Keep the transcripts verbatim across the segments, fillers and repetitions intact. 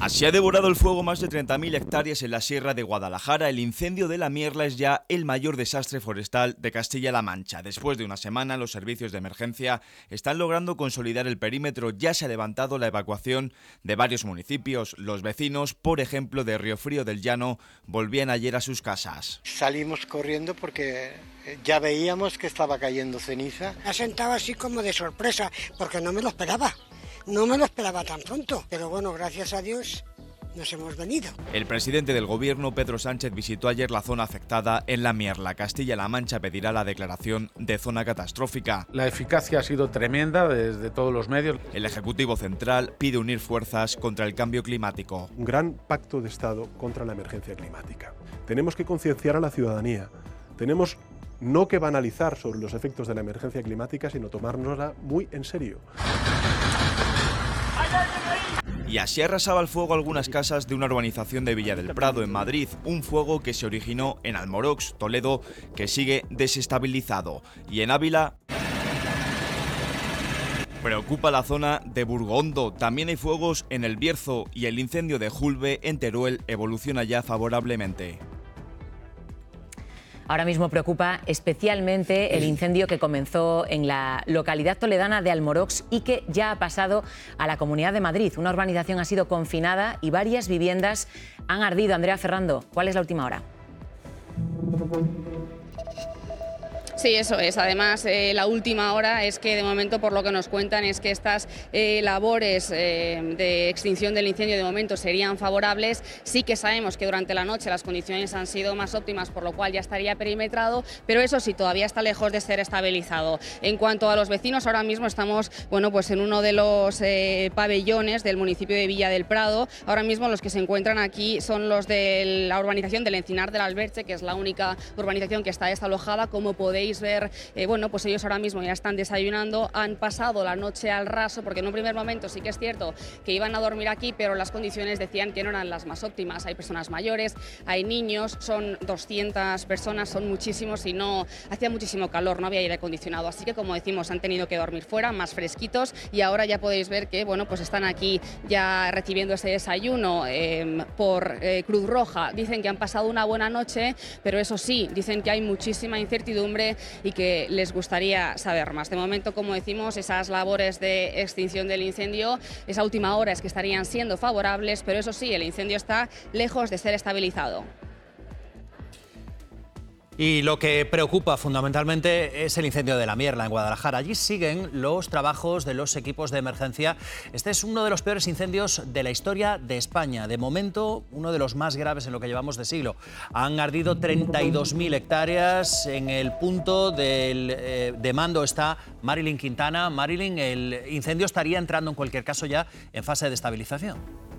Así ha devorado el fuego más de treinta mil hectáreas en la Sierra de Guadalajara. El incendio de la Mierla es ya el mayor desastre forestal de Castilla-La Mancha. Después de una semana, los servicios de emergencia están logrando consolidar el perímetro. Ya se ha levantado la evacuación de varios municipios. Los vecinos, por ejemplo, de Riofrío del Llano, volvían ayer a sus casas. Salimos corriendo porque ya veíamos que estaba cayendo ceniza. Me ha sentado así como de sorpresa, porque no me lo esperaba. No me lo esperaba tan pronto, pero bueno, gracias a Dios nos hemos venido. El presidente del gobierno, Pedro Sánchez, visitó ayer la zona afectada en la Mierla. Castilla-La Mancha pedirá la declaración de zona catastrófica. La eficacia ha sido tremenda desde todos los medios. El Ejecutivo Central pide unir fuerzas contra el cambio climático. Un gran pacto de Estado contra la emergencia climática. Tenemos que concienciar a la ciudadanía. Tenemos no que banalizar sobre los efectos de la emergencia climática, sino tomárnosla muy en serio. Y así arrasaba el fuego algunas casas de una urbanización de Villa del Prado, en Madrid. Un fuego que se originó en Almorox, Toledo, que sigue desestabilizado. Y en Ávila preocupa la zona de Burgondo. También hay fuegos en El Bierzo y el incendio de Julbe, en Teruel, evoluciona ya favorablemente. Ahora mismo preocupa especialmente el incendio que comenzó en la localidad toledana de Almorox y que ya ha pasado a la Comunidad de Madrid. Una urbanización ha sido confinada y varias viviendas han ardido. Andrea Ferrando, ¿cuál es la última hora? Sí, eso es. Además, eh, la última hora es que de momento, por lo que nos cuentan, es que estas eh, labores eh, de extinción del incendio de momento serían favorables. Sí que sabemos que durante la noche las condiciones han sido más óptimas, por lo cual ya estaría perimetrado, pero eso sí, todavía está lejos de ser estabilizado. En cuanto a los vecinos, ahora mismo estamos, bueno, pues en uno de los eh, pabellones del municipio de Villa del Prado. Ahora mismo los que se encuentran aquí son los de la urbanización del Encinar del Alberche, que es la única urbanización que está desalojada. Como podéis ver, eh, bueno, pues ellos ahora mismo ya están desayunando, han pasado la noche al raso, porque en un primer momento sí que es cierto que iban a dormir aquí, pero las condiciones decían que no eran las más óptimas. Hay personas mayores, hay niños, son doscientas personas, son muchísimos y no hacía muchísimo calor, no había aire acondicionado, así que, como decimos, han tenido que dormir fuera, más fresquitos, y ahora ya podéis ver que, bueno, pues están aquí ya recibiendo ese desayuno eh, por eh, Cruz Roja. Dicen que han pasado una buena noche, pero eso sí, dicen que hay muchísima incertidumbre y que les gustaría saber más. De momento, como decimos, esas labores de extinción del incendio, esa última hora es que estarían siendo favorables, pero eso sí, el incendio está lejos de ser estabilizado. Y lo que preocupa fundamentalmente es el incendio de la Mierla en Guadalajara. Allí siguen los trabajos de los equipos de emergencia. Este es uno de los peores incendios de la historia de España. De momento, uno de los más graves en lo que llevamos de siglo. Han ardido treinta y dos mil hectáreas. En el punto del, eh, de mando está Marilyn Quintana. Marilyn, el incendio estaría entrando en cualquier caso ya en fase de estabilización.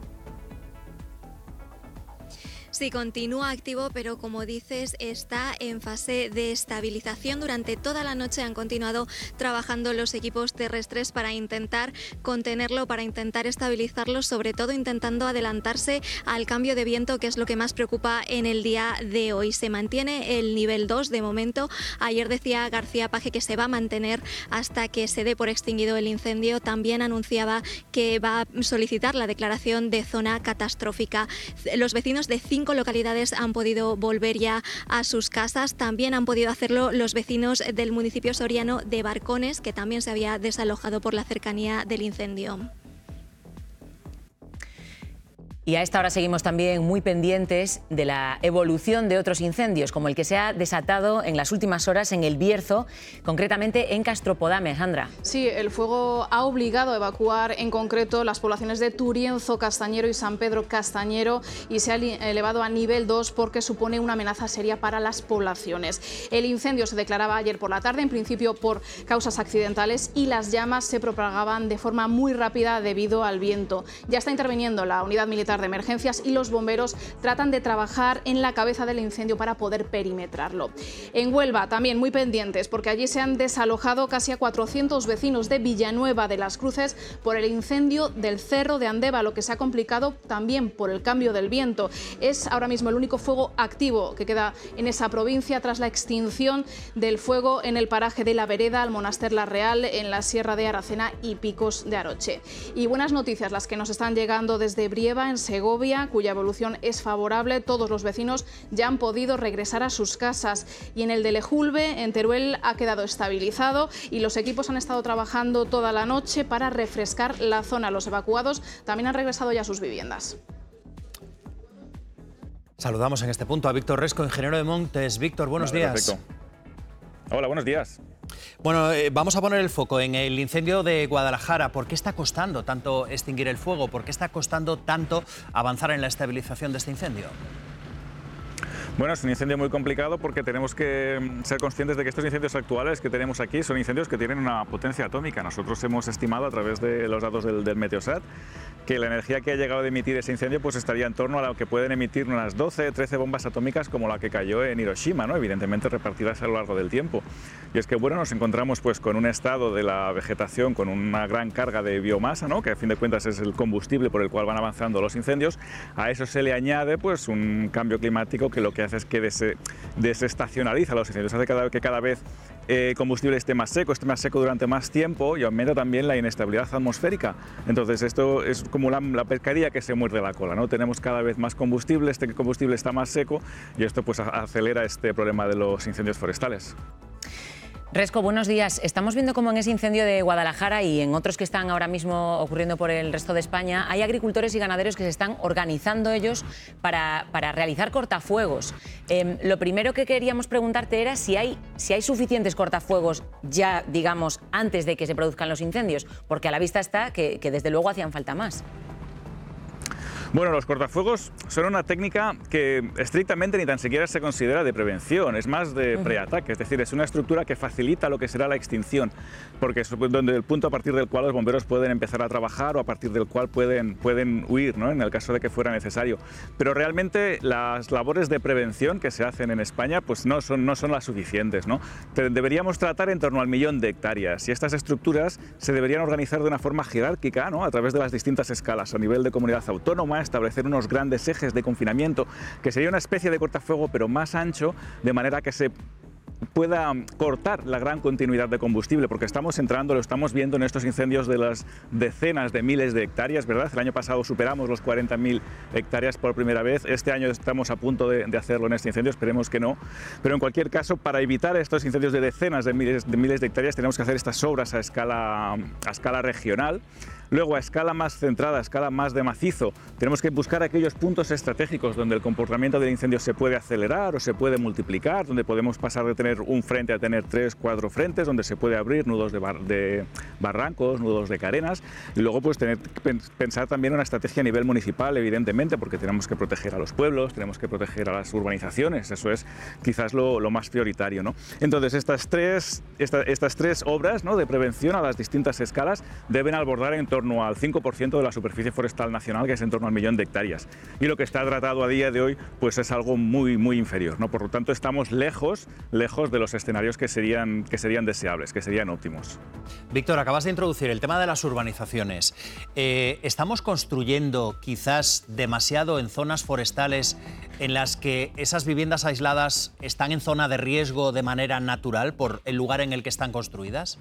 Sí, continúa activo, pero como dices, está en fase de estabilización. Durante toda la noche han continuado trabajando los equipos terrestres para intentar contenerlo, para intentar estabilizarlo, sobre todo intentando adelantarse al cambio de viento, que es lo que más preocupa en el día de hoy. Se mantiene el nivel dos de momento. Ayer decía García Paje que se va a mantener hasta que se dé por extinguido el incendio. También anunciaba que va a solicitar la declaración de zona catastrófica. Los vecinos de cinco localidades han podido volver ya a sus casas. También han podido hacerlo los vecinos del municipio soriano de Barcones, que también se había desalojado por la cercanía del incendio. Y a esta hora seguimos también muy pendientes de la evolución de otros incendios, como el que se ha desatado en las últimas horas en El Bierzo, concretamente en Castropodame. Sandra. Sí, el fuego ha obligado a evacuar en concreto las poblaciones de Turienzo Castañero y San Pedro Castañero, y se ha elevado a nivel dos porque supone una amenaza seria para las poblaciones. El incendio se declaraba ayer por la tarde, en principio por causas accidentales, y las llamas se propagaban de forma muy rápida debido al viento. Ya está interviniendo la unidad militar de emergencias y los bomberos tratan de trabajar en la cabeza del incendio para poder perimetrarlo. En Huelva también muy pendientes, porque allí se han desalojado casi a cuatrocientos vecinos de Villanueva de las Cruces por el incendio del Cerro de Andeva, lo que se ha complicado también por el cambio del viento. Es ahora mismo el único fuego activo que queda en esa provincia tras la extinción del fuego en el paraje de La Vereda, Almonaster La Real, en la Sierra de Aracena y Picos de Aroche. Y buenas noticias las que nos están llegando desde Brieva, en Segovia, cuya evolución es favorable. Todos los vecinos ya han podido regresar a sus casas. Y en el de Lejulbe, en Teruel, ha quedado estabilizado y los equipos han estado trabajando toda la noche para refrescar la zona. Los evacuados también han regresado ya a sus viviendas. Saludamos en este punto a Víctor Resco, ingeniero de Montes. Víctor, buenos Vale, días. Perfecto. Hola, buenos días. Bueno, eh, vamos a poner el foco en el incendio de Guadalajara. ¿Por qué está costando tanto extinguir el fuego? ¿Por qué está costando tanto avanzar en la estabilización de este incendio? Bueno, es un incendio muy complicado porque tenemos que ser conscientes de que estos incendios actuales que tenemos aquí son incendios que tienen una potencia atómica. Nosotros hemos estimado a través de los datos del, del Meteosat que la energía que ha llegado a emitir ese incendio pues estaría en torno a lo que pueden emitir unas doce, trece bombas atómicas como la que cayó en Hiroshima, ¿no? Evidentemente repartidas a lo largo del tiempo. Y es que bueno, nos encontramos pues con un estado de la vegetación con una gran carga de biomasa, ¿no? Que a fin de cuentas es el combustible por el cual van avanzando los incendios. A eso se le añade pues un cambio climático que lo que hace es que des desestacionaliza los incendios, hace cada, que cada vez el eh, combustible esté más seco, esté más seco durante más tiempo y aumenta también la inestabilidad atmosférica. Entonces esto es como la, la pescadilla que se muerde la cola, ¿no? Tenemos cada vez más combustible, este combustible está más seco y esto pues acelera este problema de los incendios forestales. Resco, buenos días. Estamos viendo cómo en ese incendio de Guadalajara y en otros que están ahora mismo ocurriendo por el resto de España, hay agricultores y ganaderos que se están organizando ellos para, para realizar cortafuegos. Eh, lo primero que queríamos preguntarte era si hay, si hay suficientes cortafuegos ya, digamos, antes de que se produzcan los incendios, porque a la vista está que, que desde luego hacían falta más. Bueno, los cortafuegos son una técnica que estrictamente ni tan siquiera se considera de prevención, es más de preataque, es decir, es una estructura que facilita lo que será la extinción, porque es donde el punto a partir del cual los bomberos pueden empezar a trabajar o a partir del cual pueden, pueden huir, ¿no? En el caso de que fuera necesario. Pero realmente las labores de prevención que se hacen en España pues no son, no son las suficientes, ¿no? Deberíamos tratar en torno al millón de hectáreas y estas estructuras se deberían organizar de una forma jerárquica, ¿no? A través de las distintas escalas, a nivel de comunidad autónoma, establecer unos grandes ejes de confinamiento, que sería una especie de cortafuego pero más ancho, de manera que se pueda cortar la gran continuidad de combustible, porque estamos entrando, lo estamos viendo en estos incendios de las decenas de miles de hectáreas, ¿verdad? El año pasado superamos los cuarenta mil hectáreas por primera vez, este año estamos a punto de, de hacerlo en este incendio, esperemos que no, pero en cualquier caso, para evitar estos incendios de decenas de miles de, miles de hectáreas, tenemos que hacer estas obras a escala, a escala regional. Luego, a escala más centrada, a escala más de macizo, tenemos que buscar aquellos puntos estratégicos donde el comportamiento del incendio se puede acelerar o se puede multiplicar, donde podemos pasar de tener un frente a tener tres, cuatro frentes, donde se puede abrir nudos de, bar de barrancos, nudos de carenas, y luego pues tener, pensar también una estrategia a nivel municipal, evidentemente, porque tenemos que proteger a los pueblos, tenemos que proteger a las urbanizaciones, eso es quizás lo, lo más prioritario, ¿no? Entonces, estas tres, esta, estas tres obras, ¿no?, de prevención a las distintas escalas deben abordar en torno al cinco por ciento de la superficie forestal nacional, que es en torno al millón de hectáreas. Y lo que está tratado a día de hoy pues es algo muy, muy inferior, ¿no? Por lo tanto, estamos lejos, lejos de los escenarios que serían, que serían deseables, que serían óptimos. Víctor, acabas de introducir el tema de las urbanizaciones. Eh, ¿Estamos construyendo quizás demasiado en zonas forestales en las que esas viviendas aisladas están en zona de riesgo de manera natural por el lugar en el que están construidas?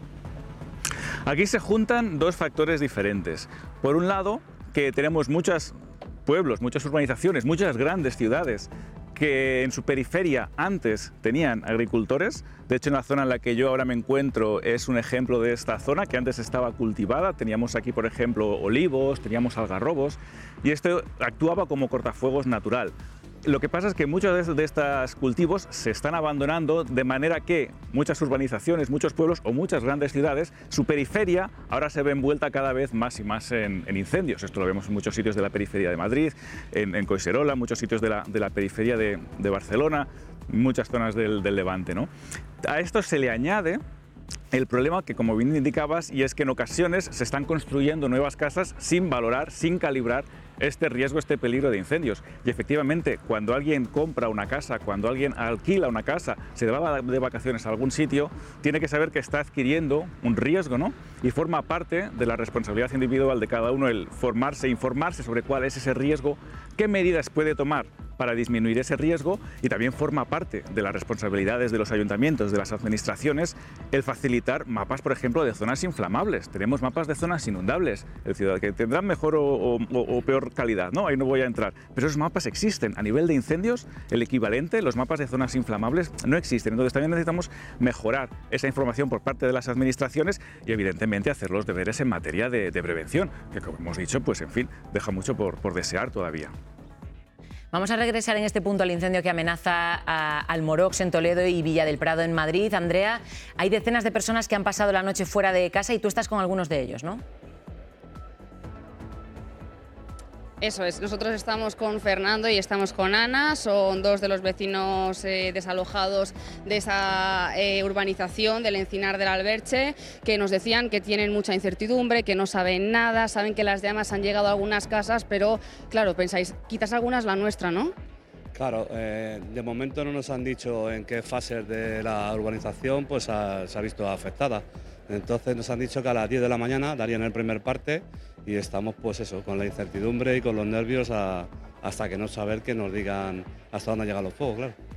Aquí se juntan dos factores diferentes. Por un lado, que tenemos muchos pueblos, muchas urbanizaciones, muchas grandes ciudades que en su periferia antes tenían agricultores. De hecho, en la zona en la que yo ahora me encuentro es un ejemplo de esta zona que antes estaba cultivada. Teníamos aquí, por ejemplo, olivos, teníamos algarrobos y esto actuaba como cortafuegos natural. Lo que pasa es que muchos de estos cultivos se están abandonando, de manera que muchas urbanizaciones, muchos pueblos o muchas grandes ciudades, su periferia ahora se ve envuelta cada vez más y más en, en incendios. Esto lo vemos en muchos sitios de la periferia de Madrid, en, en Collserola, en muchos sitios de la, de la periferia de, de Barcelona, muchas zonas del, del Levante, ¿no? A esto se le añade el problema que, como bien indicabas, y es que en ocasiones se están construyendo nuevas casas sin valorar, sin calibrar este riesgo, este peligro de incendios. Y efectivamente, cuando alguien compra una casa, cuando alguien alquila una casa, se va de vacaciones a algún sitio, tiene que saber que está adquiriendo un riesgo, ¿no? Y forma parte de la responsabilidad individual de cada uno el formarse, informarse sobre cuál es ese riesgo, qué medidas puede tomar para disminuir ese riesgo, y también forma parte de las responsabilidades de los ayuntamientos, de las administraciones, el facilitar mapas, por ejemplo, de zonas inflamables. Tenemos mapas de zonas inundables, el ciudad que tendrán mejor o, o, o peor calidad, ¿no? Ahí no voy a entrar. Pero esos mapas existen. A nivel de incendios, el equivalente, los mapas de zonas inflamables, no existen. Entonces también necesitamos mejorar esa información por parte de las administraciones y evidentemente hacer los deberes en materia de, de prevención, que como hemos dicho, pues en fin, deja mucho por, por desear todavía. Vamos a regresar en este punto al incendio que amenaza a Almorox en Toledo y Villa del Prado en Madrid. Andrea, hay decenas de personas que han pasado la noche fuera de casa y tú estás con algunos de ellos, ¿no? Eso es, nosotros estamos con Fernando y estamos con Ana, son dos de los vecinos eh, desalojados de esa eh, urbanización del Encinar del Alberche, que nos decían que tienen mucha incertidumbre, que no saben nada, saben que las llamas han llegado a algunas casas, pero claro, pensáis, quizás algunas la nuestra, ¿no? Claro, eh, de momento no nos han dicho en qué fase de la urbanización pues, ha, se ha visto afectada. Entonces nos han dicho que a las diez de la mañana darían el primer parte y estamos pues eso, con la incertidumbre y con los nervios a, hasta que no saber que nos digan hasta dónde llegan los fuegos, claro.